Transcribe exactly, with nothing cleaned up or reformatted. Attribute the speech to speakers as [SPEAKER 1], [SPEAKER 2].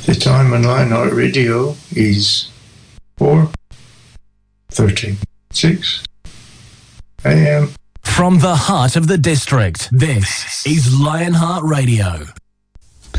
[SPEAKER 1] The time on Lionheart Radio is four thirty-six a m.
[SPEAKER 2] From the heart of the district, this is Lionheart Radio.